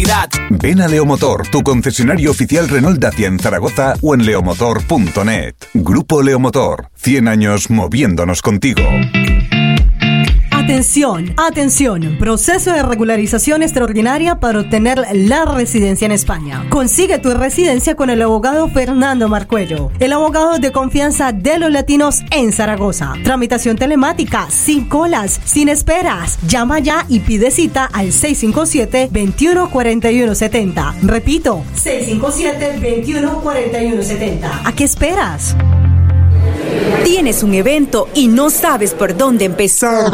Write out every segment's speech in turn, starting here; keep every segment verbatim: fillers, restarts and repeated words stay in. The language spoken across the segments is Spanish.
felicidad. Ven a Leomotor, tu concesionario oficial Renault Dacia en Zaragoza o en leomotor punto net. Grupo Leomotor, cien años moviéndonos contigo. Atención, atención, proceso de regularización extraordinaria para obtener la residencia en España. Consigue tu residencia con el abogado Fernando Marcuello, el abogado de confianza de los latinos en Zaragoza. Tramitación telemática, sin colas, sin esperas. Llama ya y pide cita al seis cinco siete, veintiuno cuarenta y uno setenta. Repito, seis cinco siete, veintiuno cuarenta y uno setenta. ¿A qué esperas? Tienes un evento y no sabes por dónde empezar.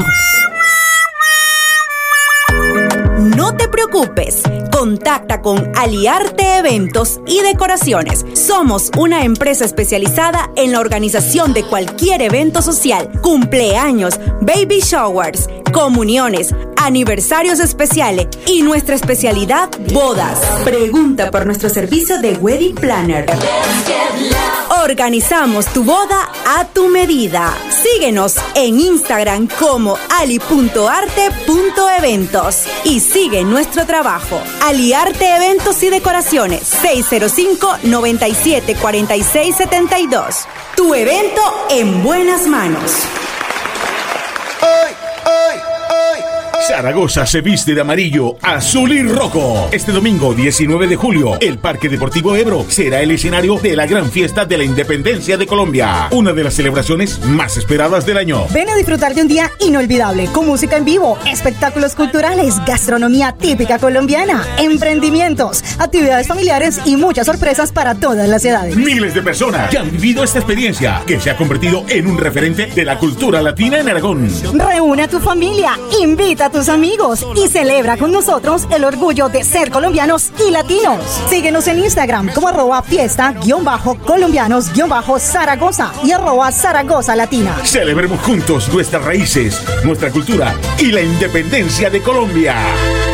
No te preocupes, contacta con Aliarte Eventos y Decoraciones. Somos una empresa especializada en la organización de cualquier evento social, cumpleaños, baby showers, comuniones, aniversarios especiales y nuestra especialidad, bodas. Pregunta por nuestro servicio de Wedding Planner. Organizamos tu boda a tu medida. Síguenos en Instagram como ali punto arte punto eventos y sigue nuestro trabajo. Aliarte Eventos y Decoraciones, seis cero cinco, noventa y siete, cuarenta y seis, setenta y dos. Tu evento en buenas manos. ¡Ay, ay, ay! Zaragoza se viste de amarillo, azul y rojo. Este domingo diecinueve de julio, el Parque Deportivo Ebro será el escenario de la gran fiesta de la independencia de Colombia, una de las celebraciones más esperadas del año. Ven a disfrutar de un día inolvidable, con música en vivo, espectáculos culturales, gastronomía típica colombiana, emprendimientos, actividades familiares y muchas sorpresas para todas las edades. Miles de personas ya han vivido esta experiencia, que se ha convertido en un referente de la cultura latina en Aragón. Reúne a tu familia, invita a tus amigos y celebra con nosotros el orgullo de ser colombianos y latinos. Síguenos en Instagram como arroba fiesta guión bajo colombianos guión bajo Zaragoza y arroba Zaragoza Latina. Celebremos juntos nuestras raíces, nuestra cultura y la independencia de Colombia.